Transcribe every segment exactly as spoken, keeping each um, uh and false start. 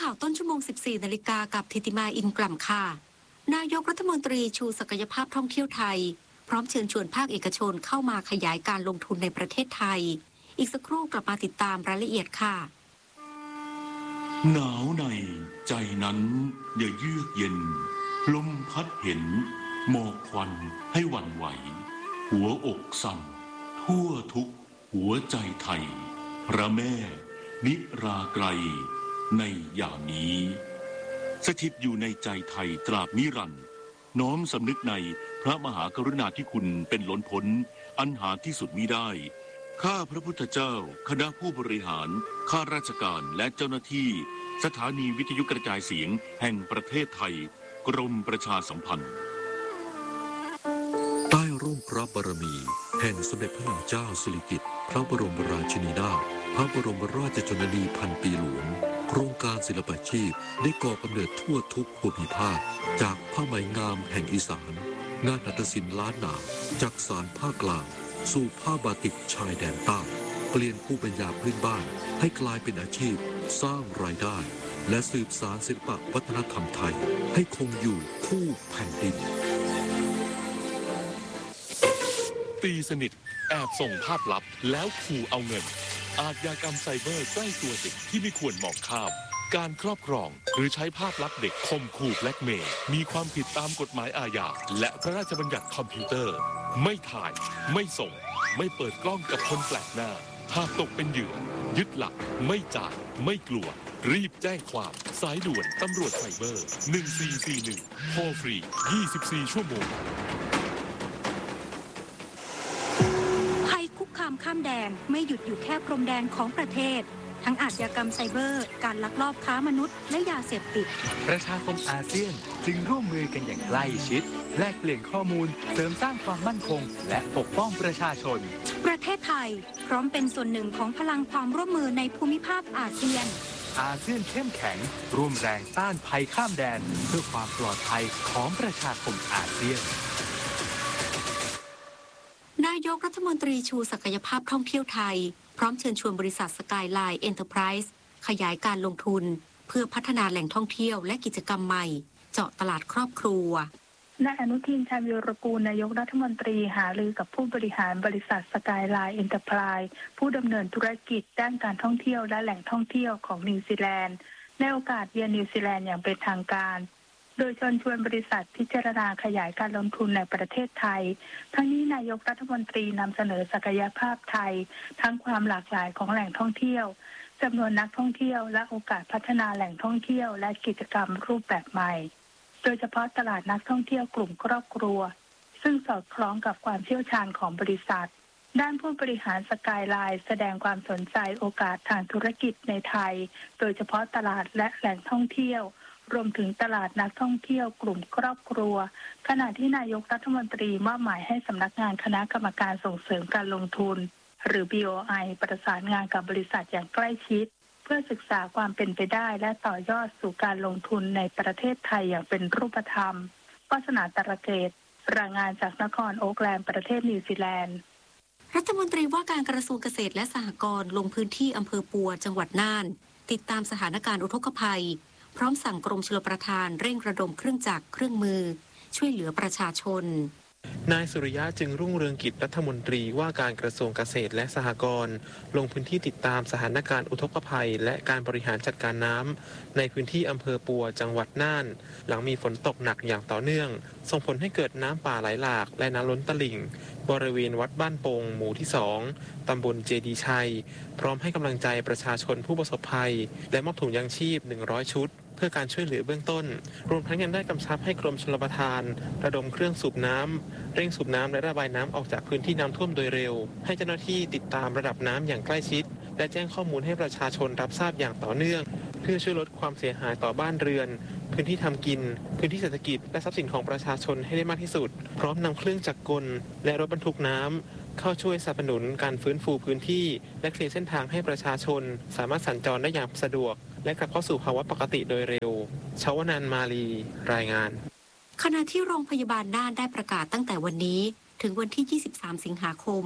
าวต้นชั่วโมง สิบสี่ นาฬิกากับธิติมาอินกล่ำค่ะนายกรัฐมนตรีชูศักยภาพท่องเที่ยวไทยพร้อมเชิญชวนภาคเอกชนเข้ามาขยายการลงทุนในประเทศไทยอีกสักครู่กลับมาติดตามรายละเอียดค่ะหนาวในใจนั้นอย่าเยือกเย็นลมพัดเห็นหมอกควันให้หวั่นไหวหัวอกสั่นทั่วทุกหัวใจไทยพระแม่นิราไกรในยามนี้สถิตอยู่ในใจไทยตราบนิรันดร์น้อมสำนึกในพระมหากรุณาธิคุณเป็นล้นพ้นอันหาที่สุดมิได้ข้าพระพุทธเจ้าคณะผู้บริหารข้าราชการและเจ้าหน้าที่สถานีวิทยุกระจายเสียงแห่งประเทศไทยกรมประชาสัมพันธ์ใต้ร่มพระบารมีแห่งสมเด็จพระนางเจ้าสิริกิติ์พระบรมราชินีนาถพระบรมราชชนนีพันปีหลวงโครงการศิลปาชีพได้ก่อกำเนิดทั่วทุกภูมิภาคจากผ้าไหมงามแห่งอีสานงานหัตถศิลป์ล้านนาจากสารภาคกลางสู่ผ้าบาติกชายแดนใต้เปลี่ยนภูมิปัญญาพื้นบ้านให้กลายเป็นอาชีพสร้างรายได้และสืบสานศิลปวัฒนธรรมไทยให้คงอยู่คู่แผ่นดินตีสนิทแอบส่งภาพลับแล้วขู่เอาเงินอาชญากรรมไซเบอร์ใกล้ตัวเด็กที่ไม่ควรมองข้ามการครอบครองหรือใช้ภาพลับเด็กข่มขู่แบล็กเมย์มีความผิดตามกฎหมายอาญาและพระราชบัญญัติคอมพิวเตอร์ไม่ถ่ายไม่ส่งไม่เปิดกล้องกับคนแปลกหน้าหากตกเป็นเหยื่อยึดหลักไม่จ่ายไม่กลัวรีบแจ้งความสายด่วนตำรวจไซเบอร์หนึ่งสี่สี่หนึ่งโทรฟรียี่สิบสี่ชั่วโมงภัยคุกคามข้ามแดนไม่หยุดอยู่แค่พรมแดนของประเทศทั้งอาชญากรรมไซเบอร์การลักลอบค้ามนุษย์และยาเสพติดประชาคมอาเซียนจึงร่วมมือกันอย่างใกล้ชิดแลกเปลี่ยนข้อมูลเสริมสร้างความมั่นคงและปกป้องประชาชนประเทศไทยพร้อมเป็นส่วนหนึ่งของพลังความร่วมมือในภูมิภาคอาเซียนอาเซียนเข้มแข็งร่วมแรงต้านภัยข้ามแดนเพื่อความปลอดภัยของประชาคมอาเซียนนายกรัฐมนตรีชูศักยภาพท่องเที่ยวไทยพร้อมเชิญชวนบริษัทสกายไลน์เอ็นเตอร์ไพรส์ขยายการลงทุนเพื่อพัฒนาแหล่งท่องเที่ยวและกิจกรรมใหม่เจาะตลาดครอบครัวนายอนุทินชาญวีรกูลนายกรัฐมนตรีหารือกับผู้บริหารบริษัทสกายไลน์เอ็นเตอร์ไพรส์ผู้ดำเนินธุรกิจด้านการท่องเที่ยวและแหล่งท่องเที่ยวของนิวซีแลนด์ในโอกาสเยือนนิวซีแลนด์อย่างเป็นทางการโดยเชิญชวนบริษัทพิจารณาขยายการลงทุนในประเทศไทยทั้งนี้นายกรัฐมนตรีนำเสนอศักยภาพไทยทั้งความหลากหลายของแหล่งท่องเที่ยวจำนวนนักท่องเที่ยวและโอกาสพัฒนาแหล่งท่องเที่ยวและกิจกรรมรูปแบบใหม่โดยเฉพาะตลาดนักท่องเที่ยวกลุ่มครอบครัวซึ่งสอดคล้องกับความเชี่ยวชาญของบริษัทด้านผู้บริหารสกายไลน์แสดงความสนใจโอกาสทางธุรกิจในไทยโดยเฉพาะตลาดและแหล่งท่องเที่ยวรวมถึงตลาดนักท่องเที่ยวกลุ่มครอบครัวขณะที่นายกรัฐมนตรีมอบหมายให้สำนักงานคณะกรรมการส่งเสริมการลงทุนหรือ บี โอ ไอ ประสานงานกับบริษัทอย่างใกล้ชิดเพื่อศึกษาความเป็นไปได้และต่อยอดสู่การลงทุนในประเทศไทยอย่างเป็นรูปธรรมวาสนาตระเกตรายงานจากนครโอ๊คแลนด์ประเทศนิวซีแลนด์รัฐมนตรีว่าการกระทรวงเกษตรและสหกรณ์ลงพื้นที่อำเภอปัวจังหวัดน่านติดตามสถานการณ์อุทกภัยพร้อมสั่งกรมชลประทานเร่งระดมเครื่องจักรเครื่องมือช่วยเหลือประชาชนนายสุริยะจึงรุ่งเรืองกิจรัฐมนตรีว่าการกระทรวงเกษตรและสหกรณ์ลงพื้นที่ติดตามสถานการณ์อุทกภัยและการบริหารจัดการน้ำในพื้นที่อำเภอปัวจังหวัดน่านหลังมีฝนตกหนักอย่างต่อเนื่องส่งผลให้เกิดน้ำป่าไหลหลากและน้ำล้นตลิ่งบริเวณวัดบ้านโป่งหมู่ที่สองตำบลเจดีชัยพร้อมให้กำลังใจประชาชนผู้ประสบภัยและมอบถุงยางชีพหนึ่งร้อยชุดเพื่อการช่วยเหลือเบื้องต้นรวมทั้งยังได้กำชับให้กรมชลประทานระดมเครื่องสูบน้ำเร่งสูบน้ำและระบายน้ำออกจากพื้นที่น้ำท่วมโดยเร็วให้เจ้าหน้าที่ติดตามระดับน้ำอย่างใกล้ชิดและแจ้งข้อมูลให้ประชาชนรับทราบอย่างต่อเนื่องเพื่อช่วยลดความเสียหายต่อบ้านเรือนพื้นที่ทำกินพื้นที่เศรษฐกิจและทรัพย์สินของประชาชนให้ได้มากที่สุดพร้อมนำเครื่องจักรกลและรถบรรทุกน้ำเข้าช่วยสนับสนุนการฟื้นฟูพื้นที่และเคลียร์เส้นทางให้ประชาชนสามารถสัญจรได้อย่างสะดวกและกลับเข้าสู่ภาวะปกติโดยเร็วชวนันท์มาลีรายงานขณะที่โรงพยาบาลน่านได้ประกาศตั้งแต่วันนี้ถึงวันที่ยี่สิบสามสิงหาคม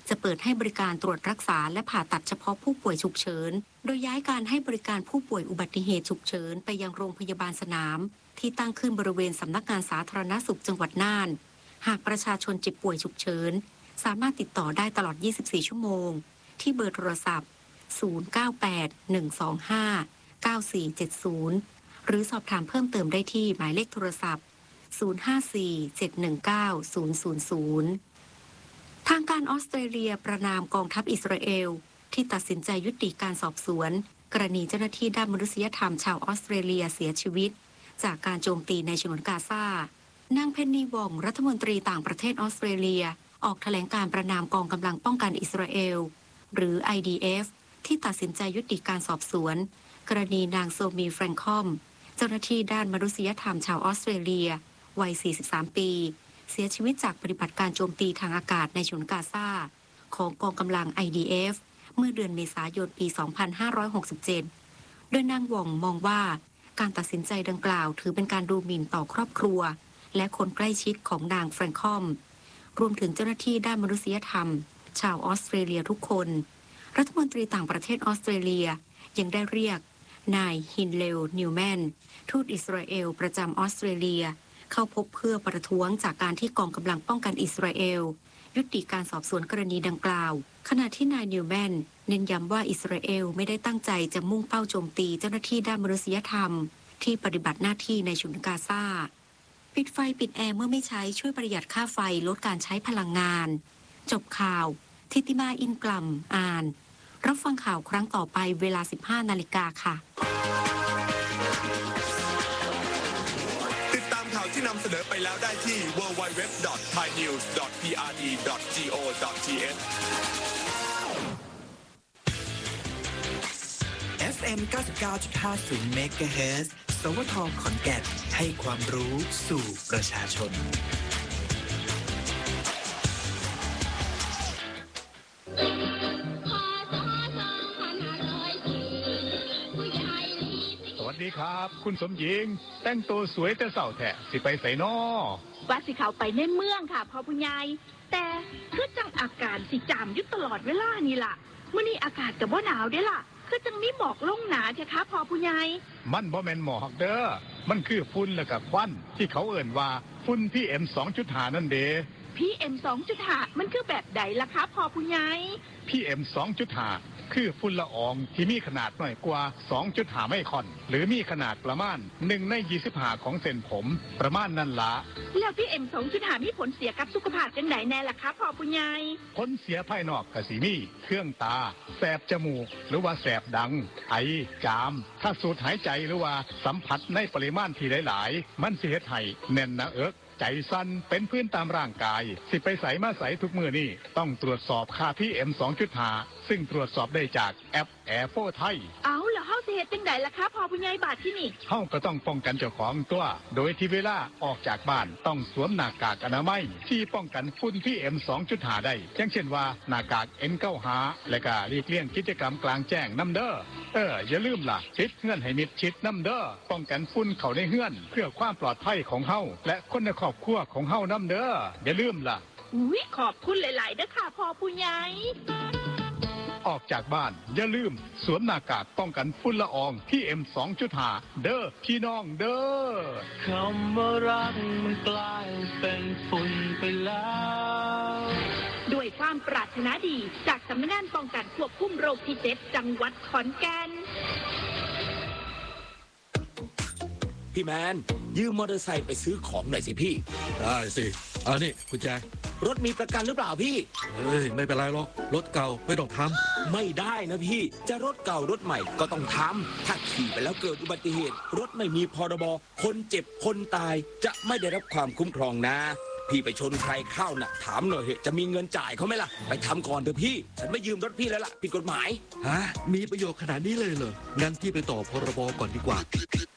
จะเปิดให้บริการตรวจรักษาและผ่าตัดเฉพาะผู้ป่วยฉุกเฉินโดยย้ายการให้บริการผู้ป่วยอุบัติเหตุฉุกเฉินไปยังโรงพยาบาลสนามที่ตั้งขึ้นบริเวณสำนักงานสาธารณสุขจังหวัดน่านหากประชาชนเจ็บป่วยฉุกเฉินสามารถติดต่อได้ตลอดยี่สิบสี่ชั่วโมงที่เบอร์โทรศัพท์ศูนย์ เก้า แปด หนึ่ง สอง ห้า เก้า สี่ เจ็ด ศูนย์หรือสอบถามเพิ่มเติมได้ที่หมายเลขโทรศัพท์ศูนย์ ห้า สี่ เจ็ด หนึ่ง เก้า ศูนย์ ศูนย์ ศูนย์ทางการออสเตรเลียประณามกองทัพอิสราเอลที่ตัดสินใจยุติการสอบสวนกรณีเจ้าหน้าที่ด้านมนุษยธรรมชาวออสเตรเลียเสียชีวิตจากการโจมตีในฉนวนกาซานางเพนนีวองรัฐมนตรีต่างประเทศออสเตรเลียออกแถลงการประณามกองกำลังป้องกันอิสราเอลหรือ ไอ ดี เอฟ ที่ตัดสินใจยุติการสอบสวนกรณีนางโซมีแฟรงคอมเจ้าหน้าที่ด้านมนุษยธรรมชาวออสเตรเลียวัย สี่สิบสาม ปีเสียชีวิตจากปฏิบัติการโจมตีทางอากาศในฉนวนกาซาของกองกำลัง ไอ ดี เอฟ เมื่อเดือนเมษายนปี สองพันห้าร้อยหกสิบเจ็ด โดยนางหว่องมองว่าการตัดสินใจดังกล่าวถือเป็นการดูหมิ่นต่อครอบครัวและคนใกล้ชิดของนางแฟรงคอมรวมถึงเจ้าหน้าที่ด้านมนุษยธรรมชาวออสเตรเลียทุกคนรัฐมนตรีต่างประเทศออสเตรเลียยังได้เรียกนายฮินเลวนิวแมนทูตอิสราเอลประจำออสเตรเลียเข้าพบเพื่อประท้วงจากการที่กองกำลังป้องกันอิสราเอลยุติการสอบสวนกรณีดังกล่าวขณะที่นายนิวแมนเน้นย้ำว่าอิสราเอลไม่ได้ตั้งใจจะมุ่งเป้าโจมตีเจ้าหน้าที่ด้านมนุษยธรรมที่ปฏิบัติหน้าที่ในฉนวนกาซาปิดไฟปิดแอร์เมื่อไม่ใช้ช่วยประหยัดค่าไฟลดการใช้พลังงานจบข่าวทิติมาอินกลัมอ่านรับฟังข่าวครั้งต่อไปเวลา สิบห้า นาฬิกาค่ะติดตามข่าวที่นำเสนอไปแล้วได้ที่ ดับเบิลยู ดับเบิลยู ดับเบิลยู ดอท ไทยนิวส์ ดอท พี อาร์ ดี ดอท จี โอ ดอท ที เอชเอฟ เอ็ม เก้าสิบเก้าจุดห้าศูนย์ เมกะเฮิรตซ์ สวท ขอนแก่นให้ความรู้สู่ประชาชนสวัสดีครับคุณสมหญิงแต่งตัวสวยแต่เสาแท้สิไปใส่นอว่าสิเขาไปในเมืองค่ะพ่อผู้ใหญ่แต่คือจังอาการสิจามอยู่ตลอดเวลานี่ล่ะมื้อนี้อากาศก็บ่หนาวเด้ล่ะคือจังมีหมอกลงหนาเถอะค่ะพ่อผู้ใหญ่มันบ่แม่นหมอกเด้อมันคือฝุ่นแล้วก็ควันที่เขาเอิ่นว่าฝุ่น พี เอ็ม สองจุดห้า นั่นเด้พี เอ็ม สองจุดห้า มันคือแบบใดล่ะคะพ่อผู้ใหญ่พี เอ็ม สองจุดห้า คือฝุ่นละอองที่มีขนาดน้อยกว่า สองจุดห้า ไมครอนหรือมีขนาดประมาณหนึ่งในยี่สิบห้าของเส้นผมประมาณนั้นละแล้ว พี เอ็ม สองจุดห้า มีผลเสียกับสุขภาพจังไดแน่ล่ะคะพ่อผู้ใหญ่ผลเสียภายนอกก็สิมีเครื่องตาแสบจมูกหรือว่าแสบดังไอจามถ้าสูดหายใจหรือว่าสัมผัสในปริมาณที่หลายๆมันสิเฮ็ดให้แน่นหน้าอกใจสั่นเป็นพื้นตามร่างกายสิไปใส่มาใส่ทุกมือนี่ต้องตรวจสอบค่า พี เอ็ม สองจุดห้า ซึ่งตรวจสอบได้จากแอปแอร์โฟไทยเอาแล้วเฮาสิเฮ็ดจังไดล่ะคะพ่อผู้ใหญ่บาดที่นี่เฮาก็ต้องป้องกันเจ้าของตัวโดยที่เวลาออกจากบ้านต้องสวมหน้ากากอนามัยที่ป้องกันฝุ่น พี เอ็ม สองจุดห้า ได้อย่างเช่นว่าหน้ากาก เอ็น เก้าสิบห้า และก็หลีกเลี่ยงกิจกรรมกลางแจ้งนำเด้อเอออย่าลืมล่ะปิดเฮือนให้มิดชิดนำเด้อป้องกันฝุ่นเข้าในเฮือนเพื่อความปลอดภัยของเฮาและคนในครอบครัวของเฮานำเด้ออย่าลืมล่ะอุ๊ยขอบคุณหลายๆเด้อค่ะพ่อผู้ใหญ่ออกจากบ้านอย่าลืมสวมหน้ากากป้องกันฝุ่นละออง พี เอ็ม สองจุดห้า เด้อพี่น้องเด้อคำว่ารักมันกลายเป็นฝุ่นไปแล้วด้วยความปรารถนาดีจากสำนักงานป้องกันควบคุมโรคที่เจ็ดจังหวัดขอนแก่นพี่แมนยืมมอเตอร์ไซค์ไปซื้อของหน่อยสิพี่ได้สิอันนี้กุญแจรถมีประกันหรือเปล่าพี่เฮ้ยไม่เป็นไรหรอกรถเก่าไม่ต้องทำไม่ได้นะพี่จะรถเก่ารถใหม่ก็ต้องทำถ้าขี่ไปแล้วเกิดอุบัติเหตุรถไม่มีพรบคนเจ็บคนตายจะไม่ได้รับความคุ้มครองนะพี่ไปชนใครเข้าน่ะถามหน่อยเหอะจะมีเงินจ่ายเขาไหมล่ะไปทำก่อนเถอะพี่ฉันไม่ยืมรถพี่แล้วล่ะผิดกฎหมายฮะมีประโยชน์ขนาดนี้เลยเหรองั้นพี่ไปต่อพรบก่อนดีกว่า